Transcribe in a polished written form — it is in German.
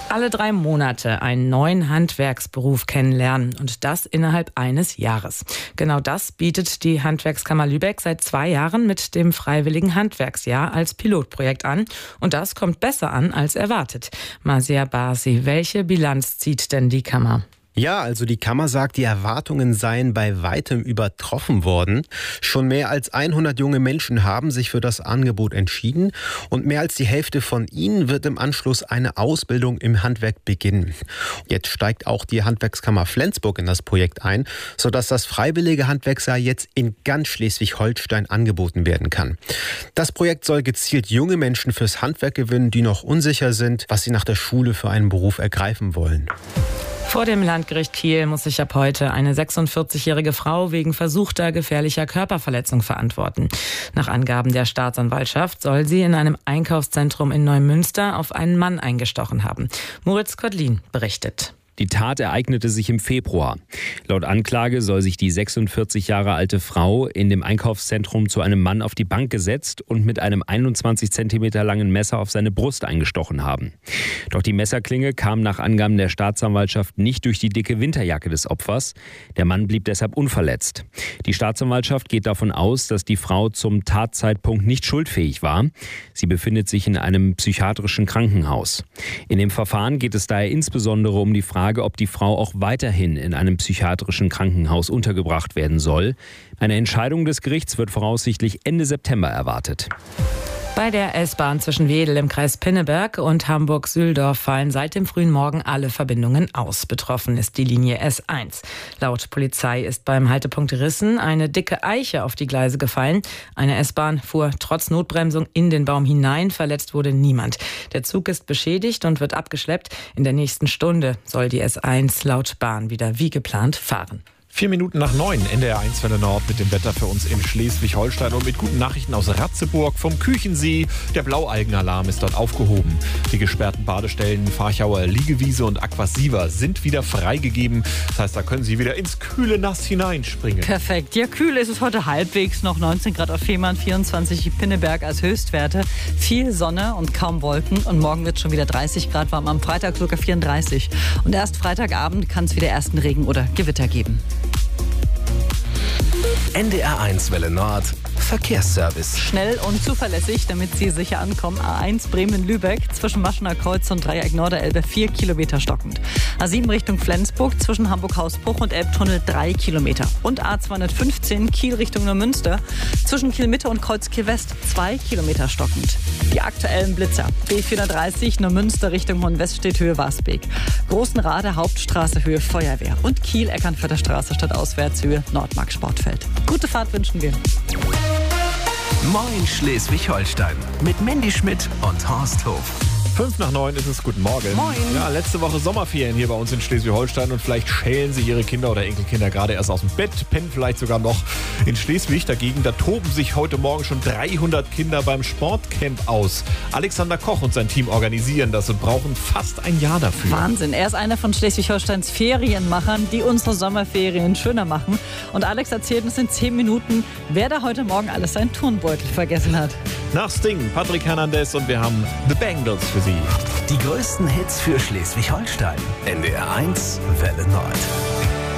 Alle 3 Monate einen neuen Handwerksberuf kennenlernen und das innerhalb eines Jahres. Genau das bietet die Handwerkskammer Lübeck seit 2 Jahren mit dem Freiwilligen Handwerksjahr als Pilotprojekt an. Und das kommt besser an als erwartet. Marcia Basi, welche Bilanz zieht denn die Kammer? Ja, also die Kammer sagt, die Erwartungen seien bei weitem übertroffen worden. Schon mehr als 100 junge Menschen haben sich für das Angebot entschieden und mehr als die Hälfte von ihnen wird im Anschluss eine Ausbildung im Handwerk beginnen. Jetzt steigt auch die Handwerkskammer Flensburg in das Projekt ein, sodass das freiwillige Handwerksjahr jetzt in ganz Schleswig-Holstein angeboten werden kann. Das Projekt soll gezielt junge Menschen fürs Handwerk gewinnen, die noch unsicher sind, was sie nach der Schule für einen Beruf ergreifen wollen. Vor dem Landgericht Kiel muss sich ab heute eine 46-jährige Frau wegen versuchter gefährlicher Körperverletzung verantworten. Nach Angaben der Staatsanwaltschaft soll sie in einem Einkaufszentrum in Neumünster auf einen Mann eingestochen haben. Moritz Kotlin berichtet. Die Tat ereignete sich im Februar. Laut Anklage soll sich die 46 Jahre alte Frau in dem Einkaufszentrum zu einem Mann auf die Bank gesetzt und mit einem 21 Zentimeter langen Messer auf seine Brust eingestochen haben. Doch die Messerklinge kam nach Angaben der Staatsanwaltschaft nicht durch die dicke Winterjacke des Opfers. Der Mann blieb deshalb unverletzt. Die Staatsanwaltschaft geht davon aus, dass die Frau zum Tatzeitpunkt nicht schuldfähig war. Sie befindet sich in einem psychiatrischen Krankenhaus. In dem Verfahren geht es daher insbesondere um die Frage, ob die Frau auch weiterhin in einem psychiatrischen Krankenhaus untergebracht werden soll. Eine Entscheidung des Gerichts wird voraussichtlich Ende September erwartet. Bei der S-Bahn zwischen Wedel im Kreis Pinneberg und Hamburg-Sühldorf fallen seit dem frühen Morgen alle Verbindungen aus. Betroffen ist die Linie S1. Laut Polizei ist beim Haltepunkt Rissen eine dicke Eiche auf die Gleise gefallen. Eine S-Bahn fuhr trotz Notbremsung in den Baum hinein. Verletzt wurde niemand. Der Zug ist beschädigt und wird abgeschleppt. In der nächsten Stunde soll die S1 laut Bahn wieder wie geplant fahren. 9:04, NDR 1 Welle Nord mit dem Wetter für uns in Schleswig-Holstein und mit guten Nachrichten aus Ratzeburg vom Küchensee. Der Blaualgenalarm ist dort aufgehoben. Die gesperrten Badestellen Farchauer Liegewiese und Aquasiva sind wieder freigegeben. Das heißt, da können Sie wieder ins kühle Nass hineinspringen. Perfekt. Ja, kühl ist es heute halbwegs. Noch 19 Grad auf Fehmarn, 24 Pinneberg als Höchstwerte. Viel Sonne und kaum Wolken. Und morgen wird es schon wieder 30 Grad warm. Am Freitag sogar 34. Und erst Freitagabend kann es wieder ersten Regen oder Gewitter geben. NDR 1 Welle Nord Verkehrsservice. Schnell und zuverlässig, damit Sie sicher ankommen. A1 Bremen-Lübeck zwischen Maschener Kreuz und Dreieck Norderelbe 4 Kilometer stockend. A7 Richtung Flensburg zwischen Hamburg-Hausbruch und Elbtunnel 3 Kilometer. Und A215 Kiel Richtung Neumünster zwischen Kiel-Mitte und Kreuz-Kiel-West 2 Kilometer stockend. Die aktuellen Blitzer. B430 Neumünster Richtung Hohenweststedt Höhe Wasbeek. Großenrade Hauptstraße Höhe Feuerwehr. Und Kiel-Eckernförder Straße stadtauswärts Höhe Nordmark Sportfeld. Gute Fahrt wünschen wir. Moin Schleswig-Holstein mit Mandy Schmidt und Horst Hof. 9:05 ist es. Guten Morgen. Moin. Ja, letzte Woche Sommerferien hier bei uns in Schleswig-Holstein und vielleicht schälen Sie Ihre Kinder oder Enkelkinder gerade erst aus dem Bett, pennen vielleicht sogar noch in Schleswig. Dagegen, da toben sich heute Morgen schon 300 Kinder beim Sportcamp aus. Alexander Koch und sein Team organisieren das und brauchen fast ein Jahr dafür. Wahnsinn. Er ist einer von Schleswig-Holsteins Ferienmachern, die unsere Sommerferien schöner machen. Und Alex erzählt uns in 10 Minuten, wer da heute Morgen alles seinen Turnbeutel vergessen hat. Nach Sting, Patrick Hernandez und wir haben The Bangles für Sie. Die größten Hits für Schleswig-Holstein. NDR 1 Welle Nord.